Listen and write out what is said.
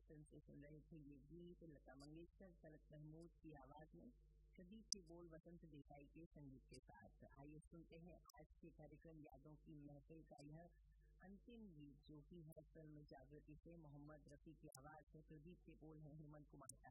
Film से सुन रहे थे ये गीत लता मंगेशकर, तलत महमूद की आवाज में, प्रदीप के बोल, वसंत देसाई के संगीत के साथ। आइए सुनते हैं आज के कार्यक्रम यादों की महफिल का यह अंतिम गीत, जो कि है फिल्म जागृति से। मोहम्मद रफी की आवाज है, प्रदीप के बोल है हेमंत कुमार